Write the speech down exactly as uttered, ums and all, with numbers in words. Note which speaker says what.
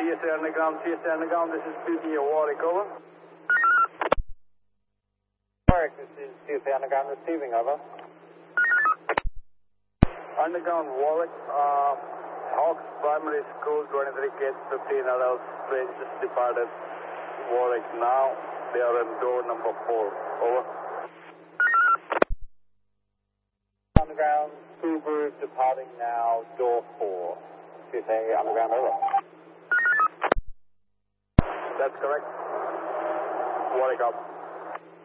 Speaker 1: S A Underground, C S A Underground, this is P T O Warwick, over.
Speaker 2: Warwick, this is C S A Underground receiving, over.
Speaker 1: Underground Warwick, uh, Hawks Primary School, twenty-three kids, fifteen adults, train just departed Warwick now. They are on door number four, over.
Speaker 2: Underground, Subaru departing now, door four. C S A Underground, over.
Speaker 1: That's correct. Warwick up.